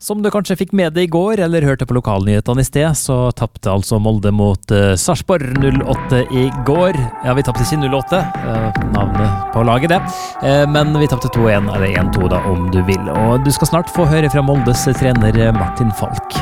Som du kanskje fikk med deg i går, eller hørte på lokalnyhetene i sted, så tappte altså Molde mot Sarpsborg 08 i går. Ja, vi tappte ikke 08, navnet på laget det, men vi tappte 2-1, eller 1-2 da, om du vil. Og du skal snart få høre fra Moldes trener Martin Falk.